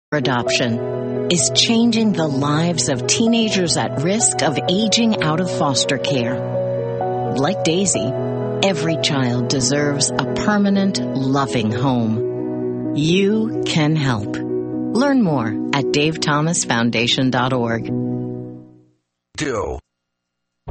Adoption is changing the lives of teenagers at risk of aging out of foster care. Like Daisy, every child deserves a permanent, loving home. You can help. Learn more at davethomasfoundation.org.